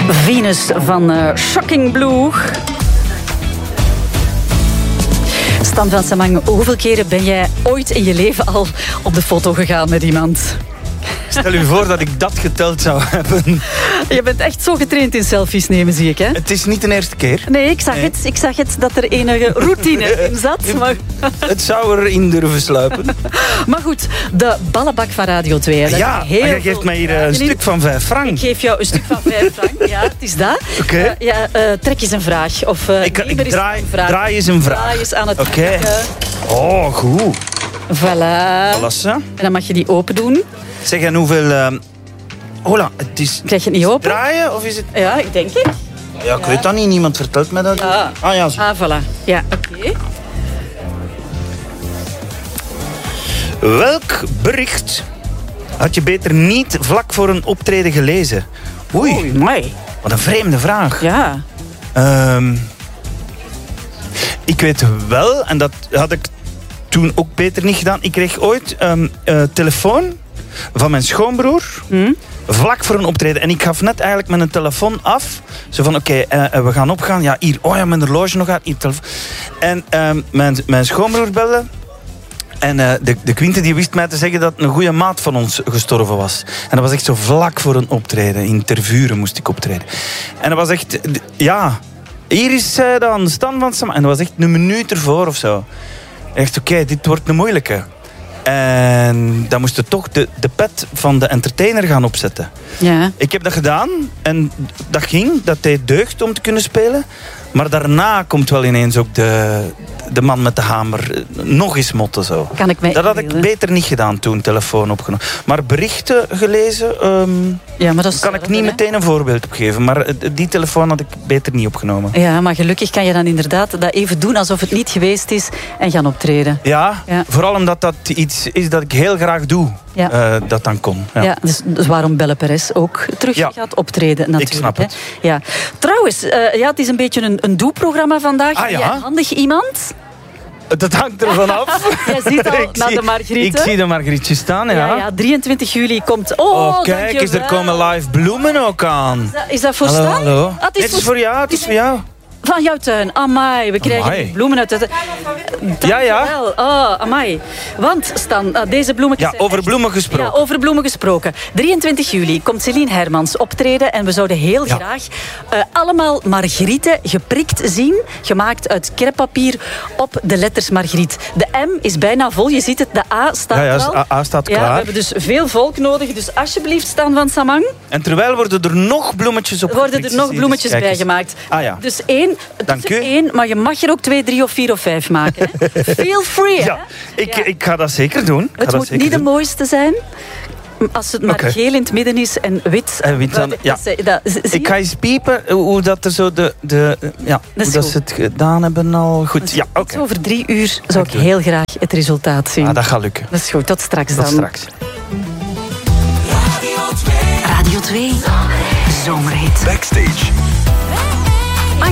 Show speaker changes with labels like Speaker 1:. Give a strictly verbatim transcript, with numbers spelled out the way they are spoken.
Speaker 1: Venus van uh, Shocking Blue. Stan van Samang, hoeveel keren ben jij ooit in je leven al op de foto gegaan met iemand?
Speaker 2: Stel u voor dat ik dat geteld zou hebben.
Speaker 1: Je bent echt zo getraind in selfies nemen, zie ik, hè?
Speaker 2: Het is niet de eerste keer.
Speaker 1: Nee, ik zag, nee. Het, ik zag het dat er enige routine in zat. Maar...
Speaker 2: Het zou erin durven sluipen.
Speaker 1: Maar goed, de ballenbak van Radio twee. Hè,
Speaker 2: ja, heel je geeft mij hier een stuk van vijf frank.
Speaker 1: Ik geef jou een stuk van vijf frank. Ja, het is dat.
Speaker 2: Oké. Okay.
Speaker 1: Uh, ja, uh, trek eens een vraag. Of, uh,
Speaker 2: ik ik
Speaker 1: eens
Speaker 2: draai,
Speaker 1: een vraag.
Speaker 2: draai eens een vraag.
Speaker 1: Draai eens aan het
Speaker 2: Oké. Okay. Oh, goed.
Speaker 1: Voilà.
Speaker 2: Voilà.
Speaker 1: En dan mag je die open doen.
Speaker 2: Zeg, en hoeveel... Uh... Hola, het is...
Speaker 1: Krijg je het niet open?
Speaker 2: Draaien, of is het...
Speaker 1: Ja, ik denk het.
Speaker 2: Ja, ik ja. weet dat niet. Niemand vertelt me dat.
Speaker 1: Ah,
Speaker 2: ah ja, zo.
Speaker 1: Ah, voilà. Ja, oké. Okay.
Speaker 2: Welk bericht had je beter niet vlak voor een optreden gelezen? Oei.
Speaker 1: Oei, mooi.
Speaker 2: Wat een vreemde vraag.
Speaker 1: Ja.
Speaker 2: Um, ik weet wel, en dat had ik toen ook beter niet gedaan. Ik kreeg ooit een um, uh, telefoon van mijn schoonbroer.
Speaker 1: Hmm?
Speaker 2: Vlak voor een optreden. En ik gaf net eigenlijk mijn telefoon af. Zo van, oké, okay, uh, we gaan opgaan. Ja, hier, oh ja, mijn horloge nog uit. Hier, telefoon. En um, mijn, mijn schoonbroer belde. En uh, de, de Quinte die wist mij te zeggen dat een goede maat van ons gestorven was. En dat was echt zo vlak voor een optreden. In Tervuren moest ik optreden. En dat was echt, ja... Hier is uh, dan Stan van Samang. En dat was echt een minuut ervoor of zo. Echt, oké, okay, dit wordt een moeilijke. En dan moest je toch de, de pet van de entertainer gaan opzetten.
Speaker 1: Ja.
Speaker 2: Ik heb dat gedaan en dat ging, dat deed deugd om te kunnen spelen. Maar daarna komt wel ineens ook de, de man met de hamer nog eens motten zo.
Speaker 1: Kan ik mij
Speaker 2: dat had
Speaker 1: inbeelden.
Speaker 2: ik beter niet gedaan toen, telefoon opgenomen. Maar berichten gelezen, um,
Speaker 1: ja, maar dat is
Speaker 2: kan ik niet meteen een voorbeeld op geven. Maar die telefoon had ik beter niet opgenomen.
Speaker 1: Ja, maar gelukkig kan je dan inderdaad dat even doen alsof het niet geweest is en gaan optreden.
Speaker 2: Ja, ja. Vooral omdat dat iets is dat ik heel graag doe. Ja. Uh, dat dan kon. Ja,
Speaker 1: ja dus, dus waarom Belle Perez ook terug ja. gaat optreden natuurlijk.
Speaker 2: Ik snap
Speaker 1: hè.
Speaker 2: het.
Speaker 1: Ja. Trouwens, uh, ja, het is een beetje een, een doe-programma vandaag.
Speaker 2: Ah, ja?
Speaker 1: Ben jij handig iemand?
Speaker 2: Dat hangt er vanaf.
Speaker 1: Jij ziet al naar
Speaker 2: zie,
Speaker 1: de Margrieten.
Speaker 2: Ik zie de Margrietje staan, ja.
Speaker 1: ja, ja. drieëntwintig juli komt... Oh,
Speaker 2: oh kijk eens, er komen live bloemen ook aan.
Speaker 1: Is dat, is dat voor
Speaker 2: hallo,
Speaker 1: Stan?
Speaker 2: Hallo,
Speaker 1: ah, het is,
Speaker 2: het is voor jou, het is voor jou.
Speaker 1: Van jouw tuin. Amai, we krijgen
Speaker 2: amai.
Speaker 1: bloemen uit de...
Speaker 2: Ja, ja.
Speaker 1: Oh, amai. Want, Stan, deze bloemetjes...
Speaker 2: Ja, over
Speaker 1: echt...
Speaker 2: bloemen gesproken.
Speaker 1: Ja, over bloemen gesproken. drieëntwintig juli komt Céline Hermans optreden en we zouden heel ja. graag uh, allemaal Margrieten geprikt zien, gemaakt uit kreppapier op de letters Margriet. De M is bijna vol, je ziet het, de A staat
Speaker 2: ja, ja,
Speaker 1: al.
Speaker 2: A, A staat klaar.
Speaker 1: Ja, we hebben dus veel volk nodig, dus alsjeblieft, Stan van Samang.
Speaker 2: En terwijl worden er nog bloemetjes op
Speaker 1: worden er nog bloemetjes bij gemaakt.
Speaker 2: Ah ja.
Speaker 1: Dus één,
Speaker 2: Dank u.
Speaker 1: één, maar je mag er ook twee, drie of vier of vijf maken. Hè? Feel free, hè?
Speaker 2: Ja, ik,
Speaker 1: ja.
Speaker 2: ik ga dat zeker doen. Ik
Speaker 1: het
Speaker 2: ga
Speaker 1: moet
Speaker 2: zeker
Speaker 1: niet
Speaker 2: doen.
Speaker 1: de mooiste zijn. Als het maar okay. geel in het midden is en wit.
Speaker 2: En wit dan, ja.
Speaker 1: dat, dat,
Speaker 2: ik ga eens piepen hoe dat er zo de, de ja,
Speaker 1: dat
Speaker 2: hoe dat ze het gedaan hebben al. Goed,
Speaker 1: dus,
Speaker 2: ja, oké. Okay.
Speaker 1: Over drie uur zou ik heel graag het resultaat zien.
Speaker 2: Ah, dat gaat lukken.
Speaker 1: Dat is goed, tot straks
Speaker 2: tot
Speaker 1: dan.
Speaker 2: Straks.
Speaker 3: Radio twee. Radio twee. Zomerhit.
Speaker 4: Backstage.